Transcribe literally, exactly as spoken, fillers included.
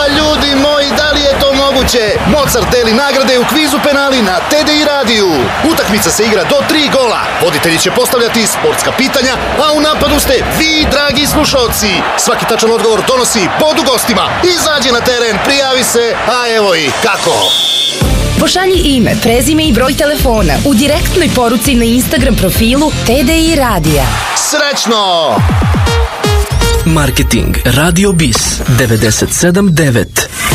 ljudi moji, da li je to moguće? Mozart deli nagrade u kvizu penali na T D I radiju. Utakmica se igra do tri gola. Voditelji će postavljati sportska pitanja, a u napadu ste vi, dragi slušalci. Svaki tačan odgovor donosi bod u gostima. Izađi na teren, prijavi se, a evo i kako. Pošalji ime, prezime i broj telefona u direktnoj poruci na Instagram profilu T D I radija. Srećno! Marketing Radio Bis devedeset sedam devet.